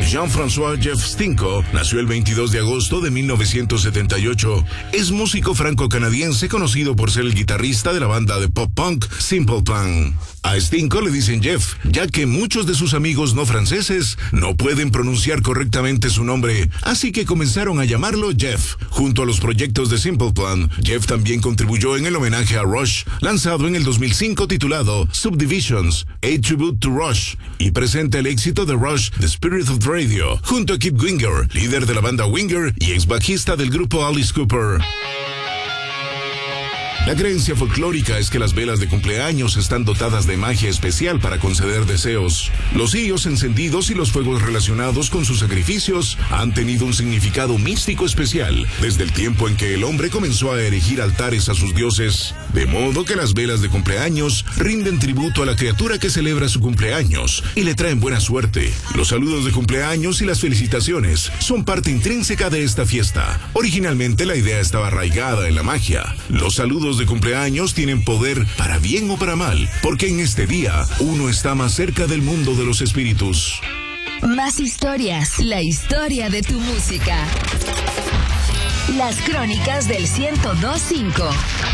Jean-François Jeff Stinko nació el 22 de agosto de 1978. Es músico franco-canadiense conocido por ser el guitarrista de la banda de pop-punk Simple Plan. A Stinko le dicen Jeff, ya que muchos de sus amigos no franceses no pueden pronunciar correctamente su nombre, así que comenzaron a llamarlo Jeff. Junto a los proyectos de Simple Plan, Jeff también contribuyó en el homenaje a Rush, lanzado en el 2005 titulado Subdivisions, A Tribute to Rush, y presenta el éxito de Rush, The Spirit of Radio, junto a Kip Winger, líder de la banda Winger y ex bajista del grupo Alice Cooper. La creencia folclórica es que las velas de cumpleaños están dotadas de magia especial para conceder deseos. Los cirios encendidos y los fuegos relacionados con sus sacrificios han tenido un significado místico especial desde el tiempo en que el hombre comenzó a erigir altares a sus dioses. De modo que las velas de cumpleaños rinden tributo a la criatura que celebra su cumpleaños y le traen buena suerte. Los saludos de cumpleaños y las felicitaciones son parte intrínseca de esta fiesta. Originalmente la idea estaba arraigada en la magia. Los saludos de cumpleaños tienen poder para bien o para mal, porque en este día uno está más cerca del mundo de los espíritus. Más historias, la historia de tu música. Las crónicas del 102.5.